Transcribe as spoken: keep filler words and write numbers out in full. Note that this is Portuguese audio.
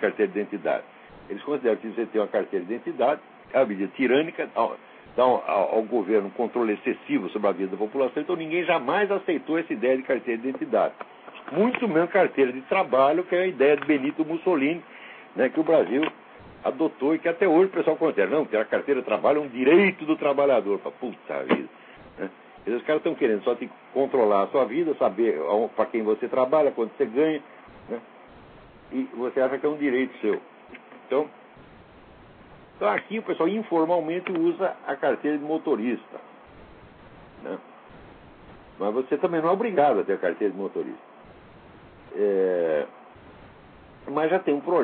carteira de identidade. Eles consideram que você tem uma carteira de identidade, é uma medida tirânica, dá ao, ao governo um controle excessivo sobre a vida da população, então ninguém jamais aceitou essa ideia de carteira de identidade. Muito menos carteira de trabalho, que é a ideia de Benito Mussolini, né, que o Brasil adotou e que até hoje o pessoal considera. Não, ter a carteira de trabalho é um direito do trabalhador. Fala, puta vida. Né? Os caras estão querendo só te controlar a sua vida, saber para quem você trabalha, quanto você ganha, né? E você acha que é um direito seu. Então, então aqui o pessoal informalmente usa a carteira de motorista. Né? Mas você também não é obrigado a ter a carteira de motorista. É... Mas já tem um projeto.